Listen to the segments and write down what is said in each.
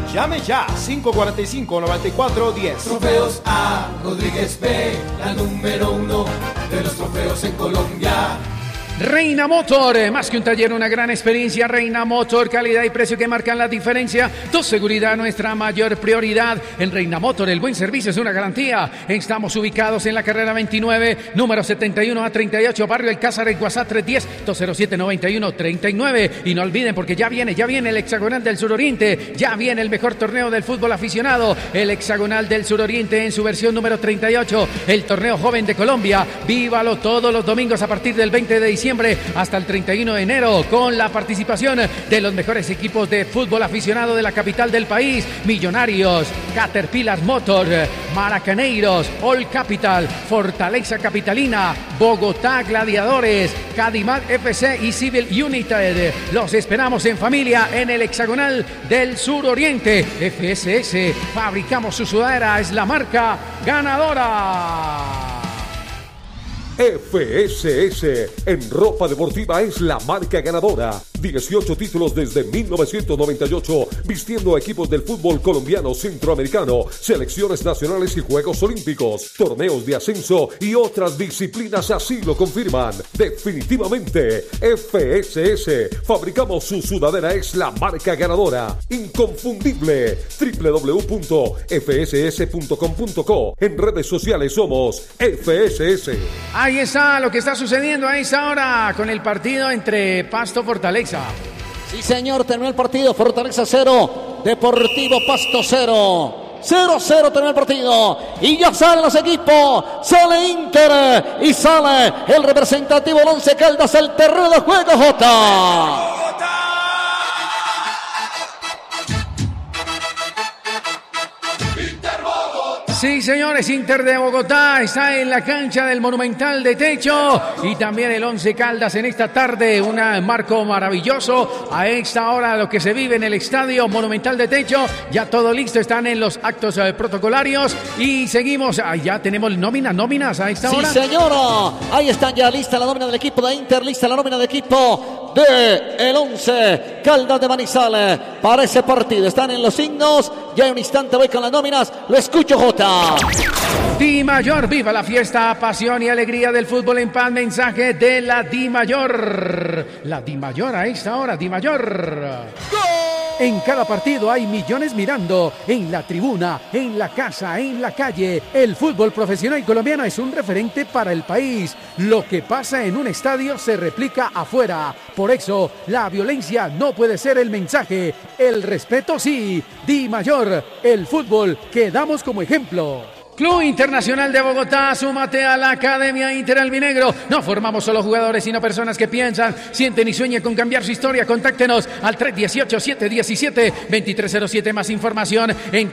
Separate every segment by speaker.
Speaker 1: Llame ya, 545-9410.
Speaker 2: Trofeos A. Rodríguez B, la número 1 de los trofeos en Colombia.
Speaker 3: Reina Motor, más que un taller, una gran experiencia. Reina Motor, calidad y precio que marcan la diferencia. Tu seguridad, nuestra mayor prioridad. En Reina Motor, el buen servicio es una garantía. Estamos ubicados en la carrera 29, número 71 a 38, barrio El Cázar, en WhatsApp 310-207-9139. Y no olviden, porque ya viene el hexagonal del suroriente. Ya viene el mejor torneo del fútbol aficionado. El hexagonal del suroriente en su versión número 38. El torneo joven de Colombia. Vívalo todos los domingos a partir del 20 de diciembre hasta el 31 de enero, con la participación de los mejores equipos de fútbol aficionado de la capital del país: Millonarios, Caterpillar Motor, Maracaneiros, All Capital, Fortaleza Capitalina, Bogotá Gladiadores, Cadimat FC y Civil United. Los esperamos en familia en el hexagonal del suroriente. FSS, fabricamos su sudadera, es la marca ganadora.
Speaker 4: FSS en ropa deportiva es la marca ganadora. 18 títulos desde 1998, vistiendo equipos del fútbol colombiano, centroamericano, selecciones nacionales y Juegos Olímpicos, torneos de ascenso y otras disciplinas así lo confirman. Definitivamente, FSS, fabricamos su sudadera, es la marca ganadora. Inconfundible. www.fss.com.co. En redes sociales somos FSS.
Speaker 3: Ahí está lo que está sucediendo a esa hora con el partido entre Pasto Fortaleza.
Speaker 5: Sí, señor, terminó el partido. Fortaleza 0, Deportivo Pasto 0. 0-0 terminó el partido. Y ya salen los equipos. Sale Inter y sale el representativo del Once Caldas al terreno de juego, Jota.
Speaker 3: Sí, señores, Inter de Bogotá está en la cancha del Monumental de Techo y también el Once Caldas en esta tarde, un marco maravilloso a esta hora lo que se vive en el Estadio Monumental de Techo. Ya todo listo, están en los actos protocolarios y seguimos. Ya tenemos nóminas a esta hora.
Speaker 5: Sí, señora, ahí están ya lista la nómina del equipo de Inter, lista la nómina del equipo de el Once Caldas de Manizales para ese partido. Están en los signos, ya en un instante voy con las nóminas, lo escucho, Jota.
Speaker 3: Di Mayor, viva la fiesta, pasión y alegría del fútbol en paz. Mensaje de la Di Mayor. La Di Mayor a esta hora, Di Mayor. ¡Gol! En cada partido hay millones mirando, en la tribuna, en la casa, en la calle. El fútbol profesional colombiano es un referente para el país. Lo que pasa en un estadio se replica afuera. Por eso, la violencia no puede ser el mensaje. El respeto sí. Di Mayor, el fútbol que damos como ejemplo. Club Internacional de Bogotá, súmate a la Academia Inter Albinegro. No formamos solo jugadores, sino personas que piensan, sienten y sueñan con cambiar su historia. Contáctenos al 318-717-2307. Más información en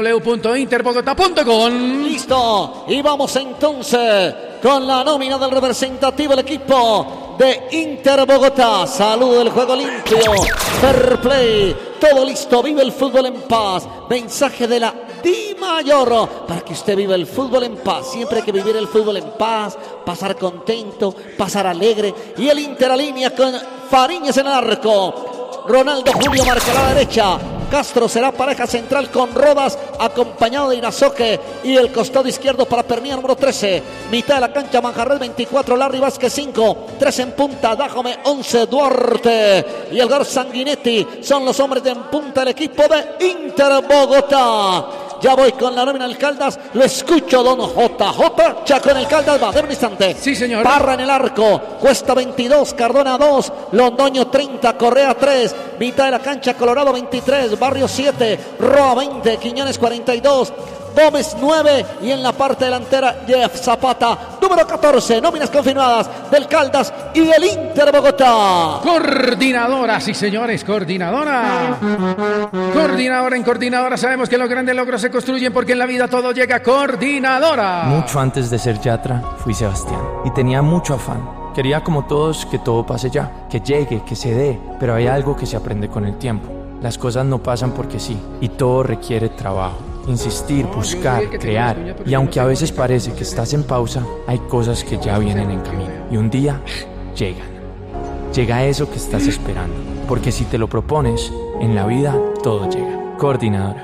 Speaker 3: www.interbogotá.com.
Speaker 5: Listo, y vamos entonces con la nómina del representativo del equipo de Inter Bogotá. Saludo del juego limpio, fair play, todo listo, vive el fútbol en paz. Mensaje de la Di Mayor para que usted viva el fútbol en paz. Siempre hay que vivir el fútbol en paz, pasar contento, pasar alegre. Y el Inter alinea con Fariñez en el arco. Ronaldo Julio marca a la derecha. Castro será pareja central con Rodas, acompañado de Irazoque, y el costado izquierdo para Pernilla número 13. Mitad de la cancha Manjarres 24, Larry Vázquez 5, 3 en punta, Dájome 11, Duarte y Elgar Sanguinetti son los hombres de en punta del equipo de Inter Bogotá. Ya voy con la nómina del Caldas, lo escucho, don JJ Chaco en el Caldas, va, de un instante.
Speaker 3: Sí, señor.
Speaker 5: Parra en el arco, Cuesta 22, Cardona 2, Londoño 30, Correa 3, mitad de la cancha Colorado 23, Barrio 7, Roa 20, Quiñones 42, Gómez 9 y en la parte delantera Jeff Zapata, número 14, nóminas confirmadas del Caldas y el Inter Bogotá.
Speaker 3: Coordinadora, sí señores, coordinadora. Coordinadora en coordinadora, sabemos que los grandes logros se construyen porque en la vida todo llega. Coordinadora.
Speaker 6: Mucho antes de ser Yatra, fui Sebastián y tenía mucho afán. Quería como todos que todo pase ya, que llegue, que se dé, pero hay algo que se aprende con el tiempo. Las cosas no pasan porque sí y todo requiere trabajo. Insistir, buscar, crear. Y aunque a veces parece que estás en pausa, hay cosas que ya vienen en camino. Y un día llegan. Llega eso que estás esperando. Porque si te lo propones, en la vida todo llega. Coordinadora.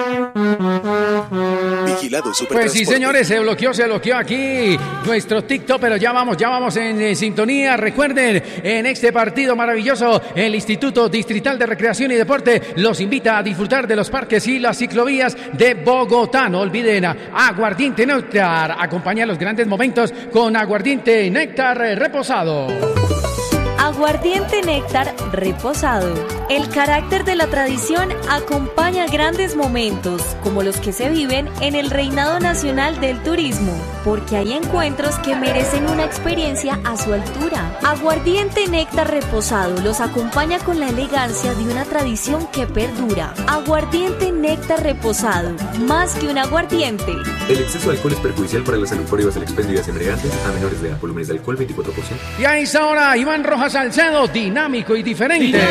Speaker 7: Vigilado Supertransporte.
Speaker 3: Pues sí, señores, se bloqueó aquí nuestro TikTok, pero ya vamos en sintonía. Recuerden, en este partido maravilloso, el Instituto Distrital de Recreación y Deporte los invita a disfrutar de los parques y las ciclovías de Bogotá. No olviden Aguardiente Néctar. Acompaña los grandes momentos con Aguardiente Néctar reposado.
Speaker 8: Aguardiente Néctar reposado. El carácter de la tradición acompaña grandes momentos, como los que se viven en el Reinado Nacional del Turismo, porque hay encuentros que merecen una experiencia a su altura. Aguardiente Néctar reposado los acompaña con la elegancia de una tradición que perdura. Aguardiente Néctar reposado, más que un aguardiente.
Speaker 9: El exceso de alcohol es perjudicial para la salud. Prohíbas el expendio de embriagantes a menores de edad. Volúmenes de alcohol 24%.
Speaker 3: Y ahí está ahora Iván Rojas Salcedo, dinámico y diferente.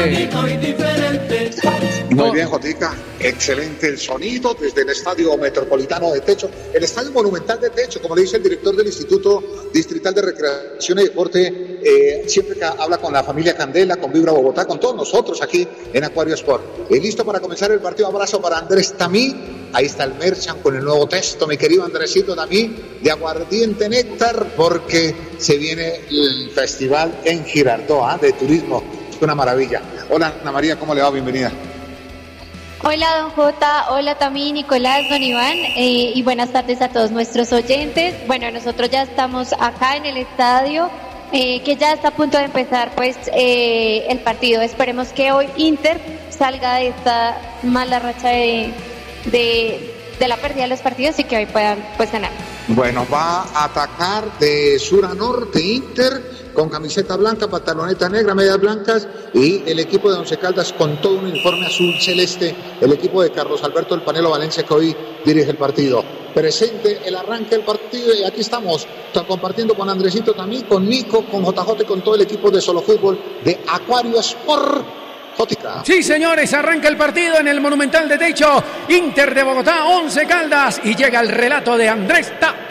Speaker 10: Muy bien, Jotica. Excelente el sonido desde el Estadio Metropolitano de Techo, el Estadio Monumental de Techo, como le dice el director del Instituto Distrital de Recreación y Deporte, siempre que habla con la familia Candela, con Vibra Bogotá, con todos nosotros aquí en Acuario Sport. Listo para comenzar el partido. Abrazo para Andrés Tamí. Ahí está el Merchan con el nuevo texto, mi querido Andresito Tamí, de Aguardiente Néctar, porque se viene el festival en Girardot, de turismo. Es una maravilla. Hola, Ana María, ¿cómo le va? Bienvenida.
Speaker 11: Hola, don Jota, hola también Nicolás, don Iván, y buenas tardes a todos nuestros oyentes. Bueno, nosotros ya estamos acá en el estadio, que ya está a punto de empezar pues el partido. Esperemos que hoy Inter salga de esta mala racha de la pérdida de los partidos y que hoy puedan pues ganar.
Speaker 10: Bueno, va a atacar de sur a norte Inter, con camiseta blanca, pantaloneta negra, medias blancas, y el equipo de Once Caldas con todo un uniforme azul celeste, el equipo de Carlos Alberto del Panelo Valencia, que hoy dirige el partido. Presente el arranque del partido, y aquí estamos compartiendo con Andresito también, con Nico, con JJ, con todo el equipo de Solo Fútbol de Acuario Sport. Jótica.
Speaker 3: Sí, señores, arranca el partido en el Monumental de Techo, Inter de Bogotá, Once Caldas, y llega el relato de Andrés